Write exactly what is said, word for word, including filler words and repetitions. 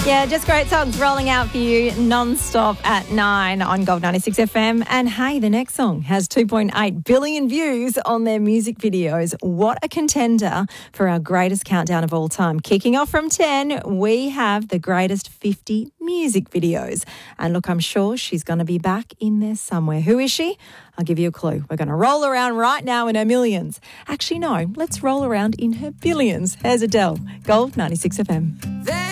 Yeah, just great songs rolling out for you non-stop at nine on Gold ninety-six F M. And hey, the next song has two point eight billion views on their music videos. What a contender for our greatest countdown of all time. Kicking off from ten, we have the greatest fifty music videos. And look, I'm sure she's going to be back in there somewhere. Who is she? I'll give you a clue. We're going to roll around right now in her millions. Actually, no, let's roll around in her billions. Here's Adele, Gold ninety-six F M. There